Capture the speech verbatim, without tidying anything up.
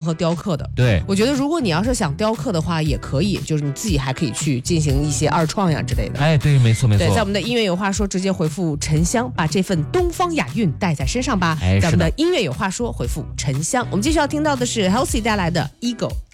合雕刻的。 对， 我觉得如果你要是想雕刻的话，也可以，就是你自己还可以去进行一些二创呀之类的。 哎，对，没错没错。 对，在我们的音乐有话说，直接回复沉香，把这份东方雅韵带在身上吧。 哎， 在我们的音乐有话说，回复沉香。我们继续要听到的是 Halsey 带来的 Ego。